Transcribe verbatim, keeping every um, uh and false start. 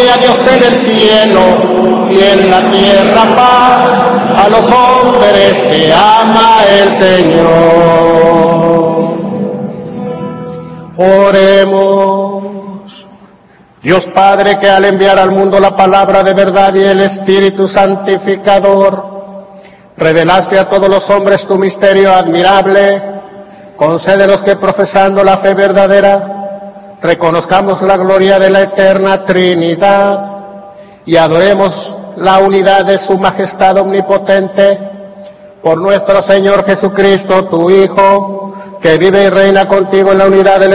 gloria a Dios en el cielo y en la tierra paz a los hombres que ama el Señor. Oremos. Dios Padre, que al enviar al mundo la palabra de verdad y el Espíritu santificador, revelaste a todos los hombres tu misterio admirable, concédenos que profesando la fe verdadera, reconozcamos la gloria de la eterna Trinidad y adoremos la unidad de su majestad omnipotente, por nuestro Señor Jesucristo, tu Hijo, que vive y reina contigo en la unidad del